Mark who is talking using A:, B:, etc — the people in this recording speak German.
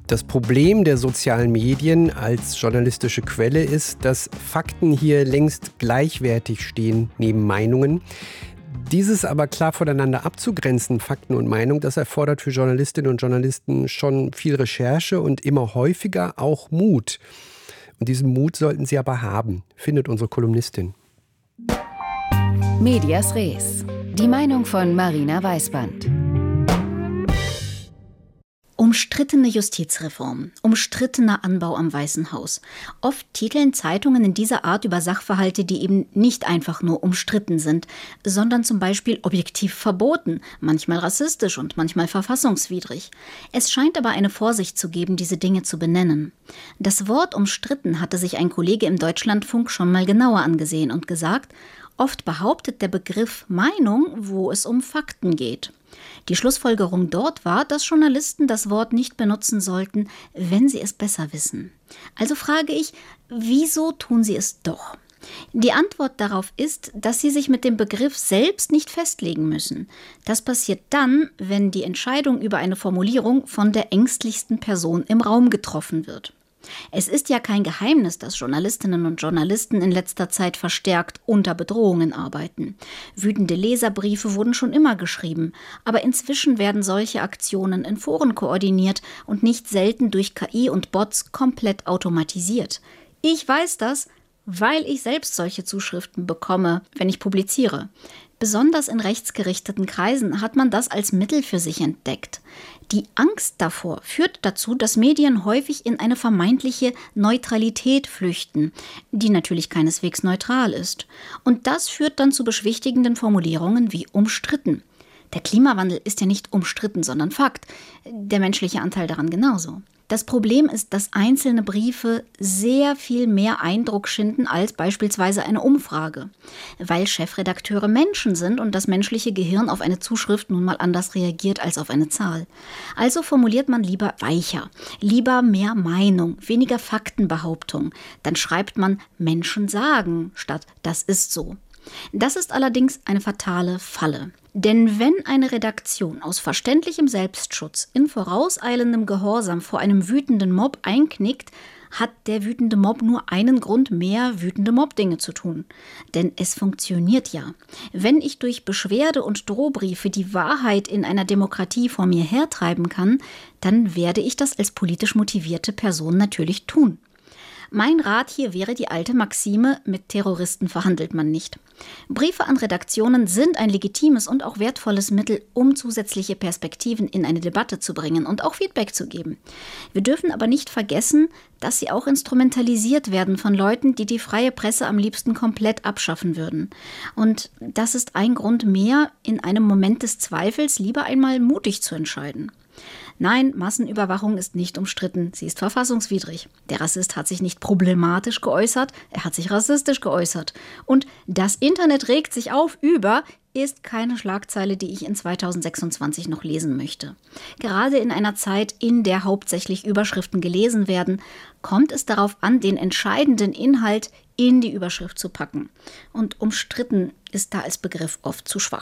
A: Das Problem der sozialen Medien als journalistische Quelle ist, dass Fakten hier längst gleichwertig stehen neben Meinungen. Dieses aber klar voneinander abzugrenzen, Fakten und Meinung, das erfordert für Journalistinnen und Journalisten schon viel Recherche und immer häufiger auch Mut. Und diesen Mut sollten sie aber haben, findet unsere Kolumnistin.
B: Medias Res. Die Meinung von Marina Weißband.
C: Umstrittene Justizreform, umstrittener Anbau am Weißen Haus. Oft titeln Zeitungen in dieser Art über Sachverhalte, die eben nicht einfach nur umstritten sind, sondern zum Beispiel objektiv verboten, manchmal rassistisch und manchmal verfassungswidrig. Es scheint aber eine Vorsicht zu geben, diese Dinge zu benennen. Das Wort umstritten hatte sich ein Kollege im Deutschlandfunk schon mal genauer angesehen und gesagt, oft behauptet der Begriff Meinung, wo es um Fakten geht. Die Schlussfolgerung dort war, dass Journalisten das Wort nicht benutzen sollten, wenn sie es besser wissen. Also frage ich, wieso tun sie es doch? Die Antwort darauf ist, dass sie sich mit dem Begriff selbst nicht festlegen müssen. Das passiert dann, wenn die Entscheidung über eine Formulierung von der ängstlichsten Person im Raum getroffen wird. Es ist ja kein Geheimnis, dass Journalistinnen und Journalisten in letzter Zeit verstärkt unter Bedrohungen arbeiten. Wütende Leserbriefe wurden schon immer geschrieben, aber inzwischen werden solche Aktionen in Foren koordiniert und nicht selten durch KI und Bots komplett automatisiert. Ich weiß das, weil ich selbst solche Zuschriften bekomme, wenn ich publiziere. Besonders in rechtsgerichteten Kreisen hat man das als Mittel für sich entdeckt. Die Angst davor führt dazu, dass Medien häufig in eine vermeintliche Neutralität flüchten, die natürlich keineswegs neutral ist. Und das führt dann zu beschwichtigenden Formulierungen wie umstritten. Der Klimawandel ist ja nicht umstritten, sondern Fakt. Der menschliche Anteil daran genauso. Das Problem ist, dass einzelne Briefe sehr viel mehr Eindruck schinden als beispielsweise eine Umfrage, weil Chefredakteure Menschen sind und das menschliche Gehirn auf eine Zuschrift nun mal anders reagiert als auf eine Zahl. Also formuliert man lieber weicher, lieber mehr Meinung, weniger Faktenbehauptung. Dann schreibt man Menschen sagen statt das ist so. Das ist allerdings eine fatale Falle. Denn wenn eine Redaktion aus verständlichem Selbstschutz in vorauseilendem Gehorsam vor einem wütenden Mob einknickt, hat der wütende Mob nur einen Grund mehr, wütende Mob-Dinge zu tun. Denn es funktioniert ja. Wenn ich durch Beschwerde- und Drohbriefe die Wahrheit in einer Demokratie vor mir hertreiben kann, dann werde ich das als politisch motivierte Person natürlich tun. Mein Rat hier wäre die alte Maxime, mit Terroristen verhandelt man nicht. Briefe an Redaktionen sind ein legitimes und auch wertvolles Mittel, um zusätzliche Perspektiven in eine Debatte zu bringen und auch Feedback zu geben. Wir dürfen aber nicht vergessen, dass sie auch instrumentalisiert werden von Leuten, die die freie Presse am liebsten komplett abschaffen würden. Und das ist ein Grund mehr, in einem Moment des Zweifels lieber einmal mutig zu entscheiden. Nein, Massenüberwachung ist nicht umstritten, sie ist verfassungswidrig. Der Rassist hat sich nicht problematisch geäußert, er hat sich rassistisch geäußert. Und das Internet regt sich auf über ist keine Schlagzeile, die ich in 2026 noch lesen möchte. Gerade in einer Zeit, in der hauptsächlich Überschriften gelesen werden, kommt es darauf an, den entscheidenden Inhalt in die Überschrift zu packen. Und umstritten ist da als Begriff oft zu schwach.